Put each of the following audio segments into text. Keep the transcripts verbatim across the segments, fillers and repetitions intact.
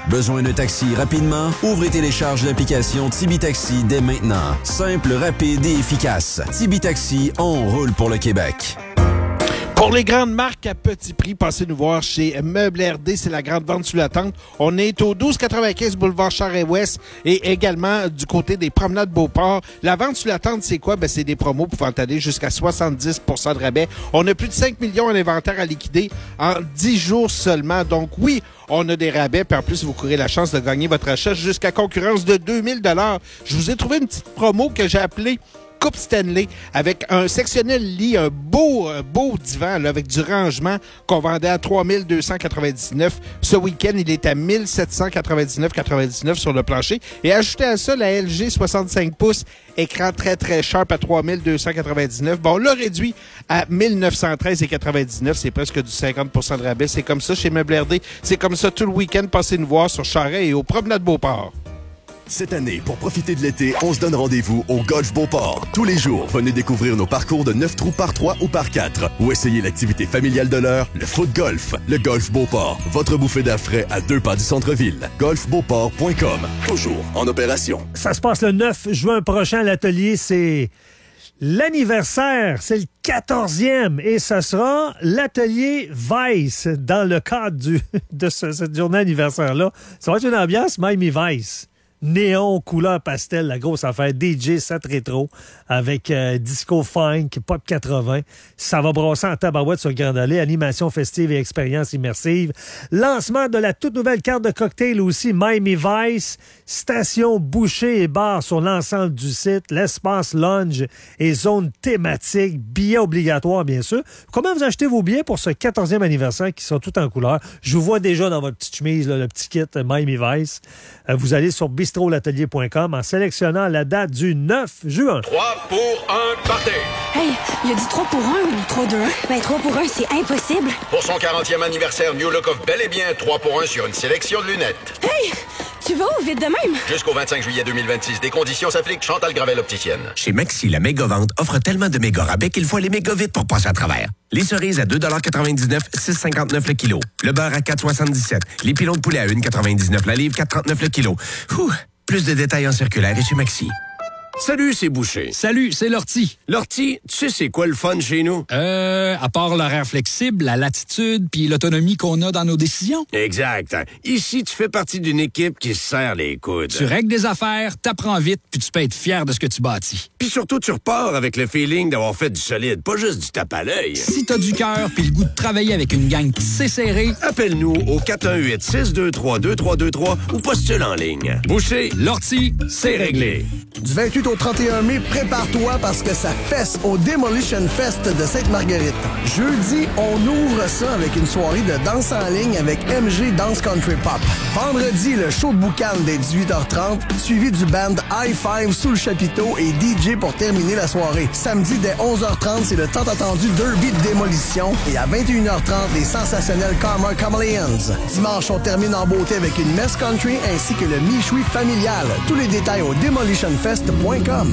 Besoin d'un taxi rapidement? Ouvrez et télécharge l'application Tibi Taxi dès maintenant. Simple, rapide et efficace. Tibi Taxi, on roule pour le Québec. Pour les grandes marques à petit prix, passez nous voir chez Meubles R D, c'est la grande vente sous la tente. On est au douze quatre-vingt-quinze boulevard Charest-Ouest et également du côté des promenades Beauport. La vente sous la tente, c'est quoi? Ben, c'est des promos pouvant aller jusqu'à soixante-dix pour cent de rabais. On a plus de cinq millions en inventaire à liquider en dix jours seulement. Donc oui, on a des rabais, puis en plus, vous courez la chance de gagner votre achat jusqu'à concurrence de deux mille dollars. Je vous ai trouvé une petite promo que j'ai appelée Coupe Stanley avec un sectionnel lit, un beau, un beau divan là, avec du rangement qu'on vendait à trois mille deux cent quatre-vingt-dix-neuf. Ce week-end, il est à mille sept cent quatre-vingt-dix-neuf virgule quatre-vingt-dix-neuf sur le plancher. Et ajoutez à ça la L G soixante-cinq pouces, écran très très sharp à trois mille deux cent quatre-vingt-dix-neuf. Bon, on l'a réduit à mille neuf cent treize virgule quatre-vingt-dix-neuf. C'est presque du cinquante pour cent de rabais. C'est comme ça chez Meubles R D. C'est comme ça tout le week-end. Passez nous voir sur Charest et au Promenade Beauport. Cette année, pour profiter de l'été, on se donne rendez-vous au Golf Beauport. Tous les jours, venez découvrir nos parcours de neuf trous par trois ou par quatre ou essayez l'activité familiale de l'heure, le foot golf. Le Golf Beauport, votre bouffée d'air frais à deux pas du centre-ville. golf beauport point com, toujours en opération. Ça se passe le neuf juin prochain à l'atelier, c'est l'anniversaire, c'est le quatorzième et ce sera l'atelier Vice dans le cadre du, de ce, cette journée anniversaire-là. Ça va être une ambiance Miami Vice. Néon, couleur pastel, la grosse affaire. D J set rétro avec euh, disco funk, pop quatre-vingts. Ça va brasser en tabarouette sur Grande Allée. Animation festive et expérience immersive. Lancement de la toute nouvelle carte de cocktail aussi, Miami Vice. Station bouchée et bar sur l'ensemble du site. L'espace lounge et zone thématique. Billets obligatoires, bien sûr. Comment vous achetez vos billets pour ce quatorzième anniversaire qui sont tous en couleur? Je vous vois déjà dans votre petite chemise, là, le petit kit Miami Vice. Euh, vous allez sur bistro l'atelier point com en sélectionnant la date du neuf juin. trois pour un party. Hey, il a dit trois pour un ou trois deux un? Ben, trois pour un, c'est impossible. Pour son quarantième anniversaire, New Look offre bel et bien trois pour un sur une sélection de lunettes. Hey, tu vas où vite de même? Jusqu'au vingt-cinq juillet deux mille vingt-six, des conditions s'appliquent. Chantal Gravel, opticienne. Chez Maxi, la méga vente offre tellement de méga rabais qu'il faut aller méga vite pour passer à travers. Les cerises à deux quatre-vingt-dix-neuf, six cinquante-neuf le kilo. Le beurre à quatre soixante-dix-sept. Les pilons de poulet à un quatre-vingt-dix-neuf la livre, quatre trente-neuf le kilo. Ouh, plus de détails en circulaire et chez Maxi. Salut, c'est Boucher. Salut, c'est Lortie. Lortie, tu sais c'est quoi le fun chez nous? Euh, à part l'horaire flexible, la latitude puis l'autonomie qu'on a dans nos décisions. Exact. Ici, tu fais partie d'une équipe qui se serre les coudes. Tu règles des affaires, t'apprends vite puis tu peux être fier de ce que tu bâtis. Puis surtout, tu repars avec le feeling d'avoir fait du solide, pas juste du tape à l'œil. Si t'as du cœur puis le goût de travailler avec une gang qui sait serrer, appelle-nous au quatre un huit, six deux trois, deux trois deux trois ou postule en ligne. Boucher, Lortie, c'est réglé. Du vingt-huit au trente et un mai, prépare-toi parce que ça fesse au Demolition Fest de Sainte-Marguerite. Jeudi, on ouvre ça avec une soirée de danse en ligne avec M G Dance Country Pop. Vendredi, le show de boucan dès dix-huit heures trente, suivi du band High Five sous le chapiteau et D J pour terminer la soirée. Samedi, dès onze heures trente, c'est le tant attendu Derby de démolition et à vingt et une heures trente, les sensationnels Karma Chameleons. Dimanche, on termine en beauté avec une messe country ainsi que le michoui familial. Tous les détails au demolition fest point com.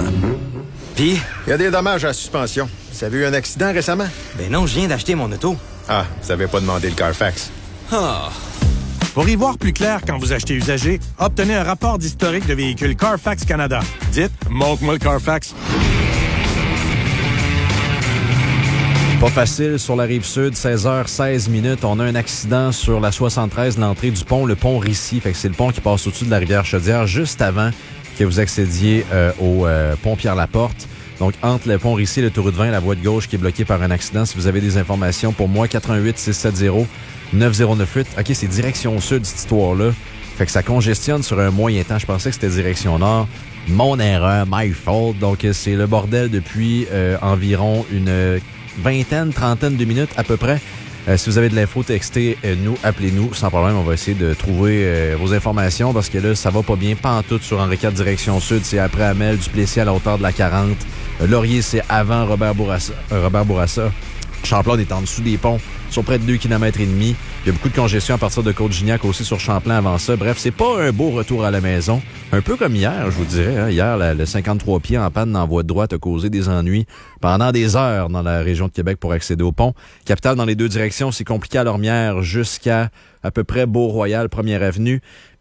Puis, il y a des dommages à la suspension. Vous avez eu un accident récemment? Ben non, je viens d'acheter mon auto. Ah, vous avez pas demandé le Carfax. Ah. Pour y voir plus clair quand vous achetez usagé, obtenez un rapport d'historique de véhicule Carfax Canada. Dites, montre-moi le Carfax. Pas facile sur la rive sud, seize heures seize minutes. On a un accident sur la soixante-treize, l'entrée du pont, le pont Rissy. Fait que c'est le pont qui passe au-dessus de la rivière Chaudière, juste avant que vous accédiez euh, au euh, pont Pierre-Laporte. Donc, entre le pont Rissy et l'autoroute vingt, la voie de gauche qui est bloquée par un accident. Si vous avez des informations, pour moi, quatre un huit, six sept zéro, neuf zéro neuf huit. OK, c'est direction sud, cette histoire-là. Fait que ça congestionne sur un moyen temps. Je pensais que c'était direction nord. Mon erreur, my fault. Donc, c'est le bordel depuis euh, environ une vingtaine, trentaine de minutes à peu près. Euh, si vous avez de l'info, textez euh, nous, appelez-nous sans problème. On va essayer de trouver euh, vos informations parce que là, ça va pas bien. Pas en tout sur Henri quatre direction sud. C'est après Amel, Duplessis à la hauteur de la quarante. Euh, Laurier, c'est avant Robert Bourassa. Euh, Robert Bourassa. Champlain est en dessous des ponts, sur près de deux kilomètres et demi. Il y a beaucoup de congestion à partir de Côte-Gignac aussi sur Champlain avant ça. Bref, c'est pas un beau retour à la maison. Un peu comme hier, je vous dirais. Hein. Hier, la, le cinquante-trois pieds en panne dans la voie de droite a causé des ennuis pendant des heures dans la région de Québec pour accéder au pont. Capitale dans les deux directions, c'est compliqué à Lormière jusqu'à à peu près Beau-Royal, première avenue.